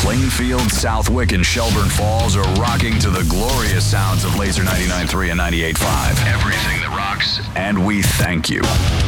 Plainfield, Southwick, and Shelburne Falls are rocking to the glorious sounds of Laser 99.3 and 98.5. Everything that rocks, and we thank you.